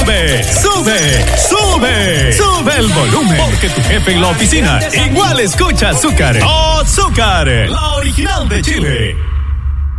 sube, sube, sube, sube el volumen. Porque tu jefe en la oficina igual escucha Azúcar. ¡Azúcar! La original de Chile.